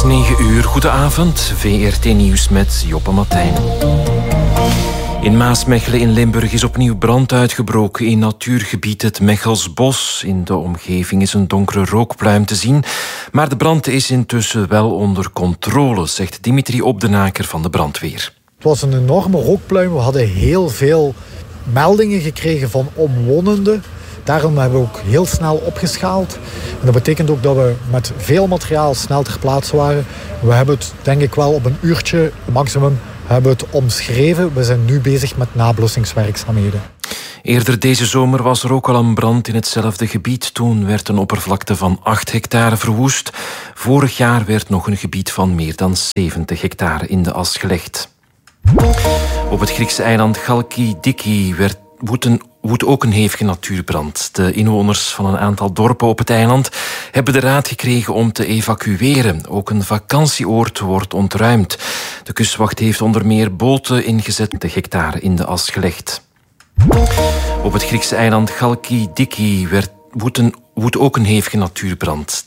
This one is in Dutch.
is 9 uur. Goedenavond. VRT Nieuws met Joppe Martijn. In Maasmechelen in Limburg is opnieuw brand uitgebroken in natuurgebied het Mechelsbos. In de omgeving is een donkere rookpluim te zien. Maar de brand is intussen wel onder controle, zegt Dimitri Obdenaker van de brandweer. Het was een enorme rookpluim. We hadden heel veel meldingen gekregen van omwonenden. Daarom hebben we ook heel snel opgeschaald. En dat betekent ook dat we met veel materiaal snel ter plaatse waren. We hebben het denk ik wel op een uurtje maximum hebben het omschreven. We zijn nu bezig met nablussingswerkzaamheden. Eerder deze zomer was er ook al een brand in hetzelfde gebied. Toen werd een oppervlakte van 8 hectare verwoest. Vorig jaar werd nog een gebied van meer dan 70 hectare in de as gelegd. Op het Griekse eiland Chalkidiki woedt ook een hevige natuurbrand. De inwoners van een aantal dorpen op het eiland hebben de raad gekregen om te evacueren. Ook een vakantieoord wordt ontruimd. De kustwacht heeft onder meer boten ingezet, de hectare in de as gelegd. Op het Griekse eiland Chalkidiki woedt ook een hevige natuurbrand.